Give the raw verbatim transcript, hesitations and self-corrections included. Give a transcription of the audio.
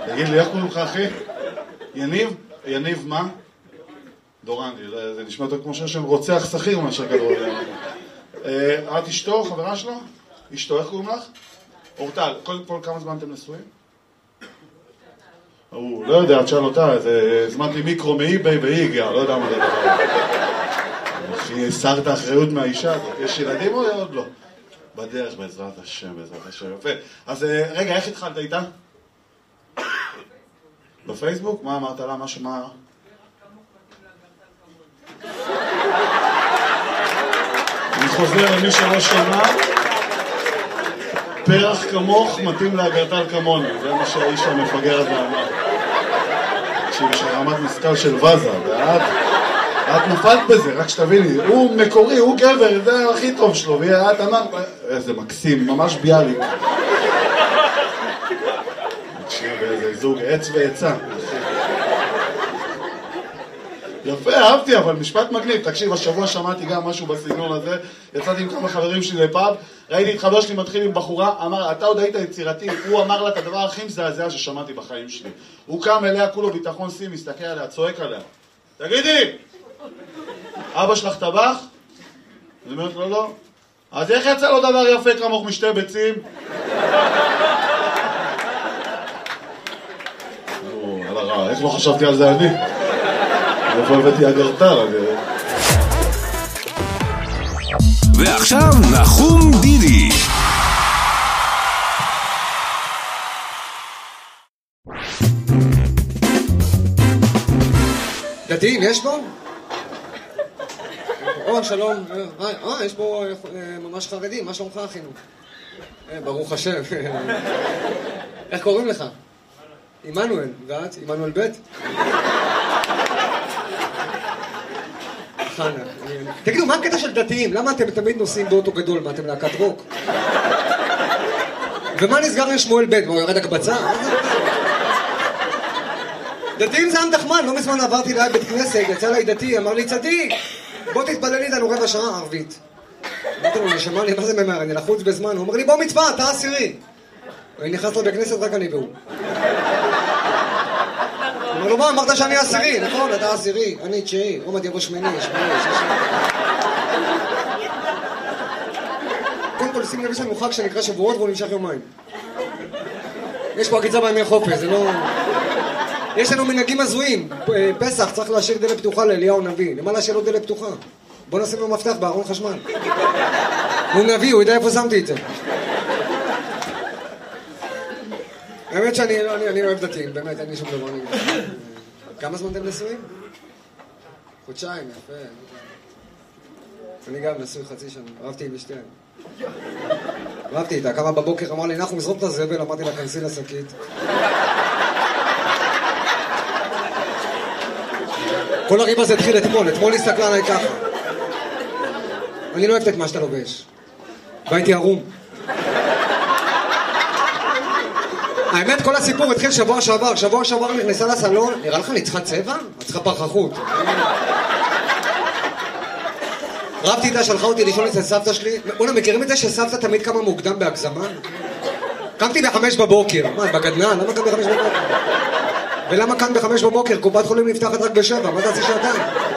תגיד לי, איך קוראים לך, אחי? יניב? יניב מה? דורנדי, זה נשמע יותר כמו שם רוצח שכיר מאשר כדורגל. את אשתו, חברה שלו? אשתו, איך קוראים לך? אורטל, קודם כל כמה זמן אתם נשואים? הוא לא יודע, תשאל אותה, הזמנתי מיקרו מאי-ביי והיא הגיעה, לא יודע מה זה דבר. אחי, שרת האחריות מהאישה הזאת. יש ילדים או עוד לא? בדרך, בעזרת השם, בעזרת השם. יפה. אז רגע, איך התחלת איתה? בפייסבוק? מה אמרת לה? משהו מה... אני חוזר למי שלא שמע, פרח כמוך מתאים לאגרטל כמוני, זה מה שהאיש המפגר הזה אמר. תקשיב, יש רמת משכל של וזה, ואת את נפלת בזה, רק שתביני, הוא מקורי, הוא גבר, זה הכי טוב שלו, ואת אמרת, איזה מקסים, ממש ביאליק. תקשיב, איזה זוג עץ ועצה. יפה, אהבתי, אבל משפט מגניב. תקשיב, השבוע שמעתי גם משהו בסגנון הזה, יצאתי עם כמה חברים שלי לפאב, ראיתי את חבר שלי מתחיל עם בחורה, אמר, אתה עוד היית יצירתי, הוא אמר לה את הדבר הכי מזעזע ששמעתי בחיים שלי. הוא קם אליה, כולו ביטחון סי, מסתכל עליה, צועק עליה. תגידי, אבא שלך טבח? אני אומרת לו, לא. אז איך יצא לו דבר יפה כמוך משתי ביצים? על הרע, איך לא חשבתי על זה אני? איפה הבאתי אגרטל? ועכשיו נחום דידי. דתיים, יש בו? רון, שלום. אה, יש בו ממש חרדים, מה שלומך אחינו? ברוך השם. איך קוראים לך? עמנואל, ואת? עמנואל ב'? חנה. תגידו, מה הקטע של דתיים? למה אתם תמיד נוסעים באוטו גדול? מה, אתם להקת רוק? ומה נסגר לשמואל ב'? מה, הוא ירד הקבצה? דתיים זה עם דחמן, לא מזמן עברתי ליד בית כנסת, יצא לי דתי, אמר לי צדיק, בוא תתפלל איתנו רבע שעה ערבית. אמרתי לו, נשמע לי, מה זה ממהר? אני לחוץ בזמן. הוא אומר לי, בוא מצווה, אתה עשירי. אני נכנס לו בכנסת, רק אני והוא. אמר לו, מה, אמרת שאני עשירי, נכון, אתה עשירי, אני תשיעי, עומד יבוא שמיני, שמיני, שישי. קודם כל, שים לב, יש לנו חג שנקרא שבועות והוא נמשך יומיים. יש פה עקיצה בימי חופש, זה לא... יש לנו מנהגים הזויים, פסח צריך להשאיר דלת פתוחה לאליהו נביא, למה להשאיר לו דלת פתוחה? בוא נשים לו מפתח בארון חשמל. הוא נביא, הוא יודע איפה שמתי את זה. האמת שאני לא, אני, אני אוהב דתיים, באמת, אין לי שום דבר נגד. כמה זמן אתם נשואים? חודשיים, יפה. אני גם נשוי חצי שנה, אהבתי עם אשתי. אהבתי איתה, קמה בבוקר, אמר לי, אנחנו מזרוק את הזבל, אמרתי לה, כנסי לשקית. כל הריב הזה התחיל אתמול, אתמול הסתכלה עליי ככה. אני לא אוהבת את מה שאתה לובש. והייתי ערום. האמת, כל הסיפור התחיל שבוע שעבר. שבוע שעבר נכנסה לסלון, נראה לך אני צריכה צבע? את צריכה פרחחות. רבתי איתה, שלחה אותי לישון אצל סבתא שלי. בוא'נה, מכירים את זה שסבתא תמיד קמה מוקדם בהגזמה? קמתי בחמש בבוקר. מה, בגדנן? למה קם בחמש בבוקר? ולמה כאן בחמש בבוקר? קופת חולים נפתחת רק בשבע, מה תעשי שעתיים?